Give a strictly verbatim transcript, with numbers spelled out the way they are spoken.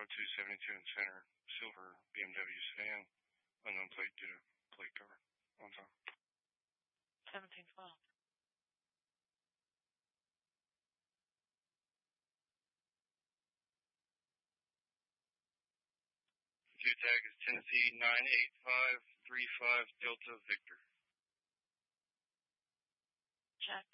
oh two seventy-two in center, silver B M W sedan, unknown plate due to plate cover. On time. seventeen twelve. Q tag is Tennessee nine eight five three five Delta Victor. Check.